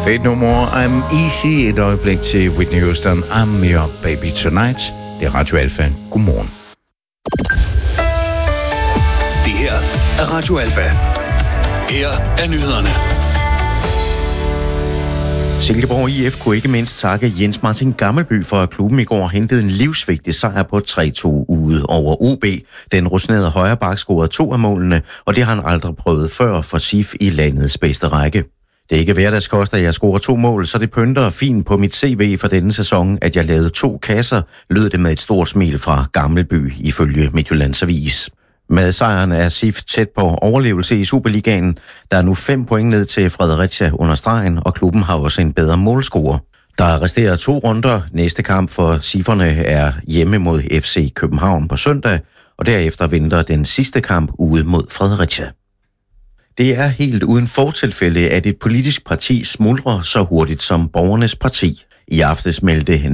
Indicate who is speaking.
Speaker 1: Fedt nummer, I'm Easy. Et øjeblik til Whitney Houston, I'm Your Baby Tonight. Det er Radio Alfa. Godmorgen.
Speaker 2: Det her er Radio Alfa. Her er nyhederne.
Speaker 3: Silkeborg IF kunne ikke mindst takke Jens Martin Gammelby for, at klubben i går hentede en livsvigtig sejr på 3-2 ude over OB. Den rutinerede højreback scorede 2 af målene, og det har han aldrig prøvet før for SIF i landets bedste række. Det er ikke hverdagskost, at jeg scorer 2 mål, så det pynter fint på mit CV for denne sæson, at jeg lavede 2 kasser, lød det med et stort smil fra Gammelby, ifølge Midtjyllands Avis. Med sejren er SIF tæt på overlevelse i Superligaen. Der er nu 5 point ned til Fredericia under stregen, og klubben har også en bedre målscorer. Der resterer 2 runder. Næste kamp for SIF'erne er hjemme mod FC København på søndag, og derefter venter den sidste kamp ude mod Fredericia. Det er helt uden fortilfælde, at et politisk parti smuldrer så hurtigt som Borgernes Parti. I aftes meldte